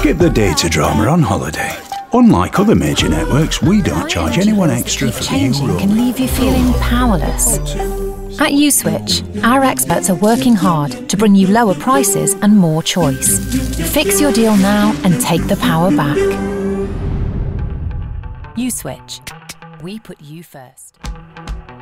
Skip the data drama on holiday. Unlike other major networks, we don't charge anyone extra for the new Changing can roaming. leave you feeling powerless. At Uswitch, our experts are working hard to bring you lower prices and more choice. Fix your deal now and take the power back. Uswitch. We put you first.